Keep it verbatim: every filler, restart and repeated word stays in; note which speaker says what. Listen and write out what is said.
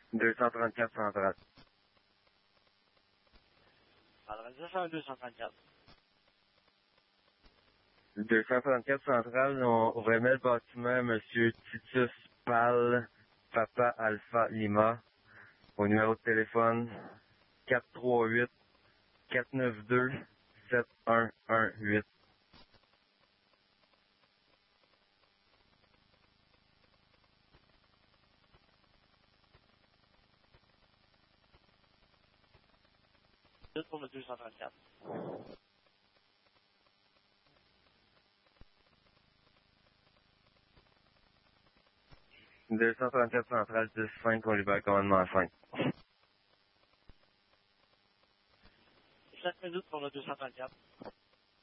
Speaker 1: deux cent trente-quatre centrale.
Speaker 2: Adresse deux cent trente-quatre.
Speaker 1: deux cent trente-quatre centrale, on remet le bâtiment à Monsieur Titus Pal, Papa Alpha Lima, au numéro de téléphone quatre trois huit, quatre neuf deux, sept un un huit.
Speaker 2: Juste pour le deux cent trente-quatre.
Speaker 1: deux cent trente-quatre centrale dix cinq, on libère commandement cinq.
Speaker 2: sept minutes pour le deux cent trente-quatre.